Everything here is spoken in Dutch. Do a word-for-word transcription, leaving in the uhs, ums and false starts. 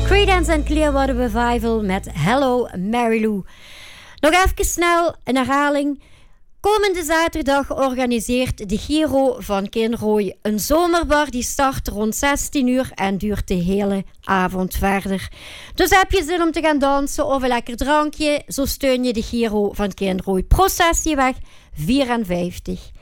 Creedence and Clearwater Revival met Hello Mary Lou. Nog even snel een herhaling. Komende zaterdag organiseert de Giro van Kinrooi een zomerbar die start rond zestien uur en duurt de hele avond verder. Dus heb je zin om te gaan dansen of een lekker drankje, zo steun je de Giro van Kinrooi. Processieweg vierenvijftig.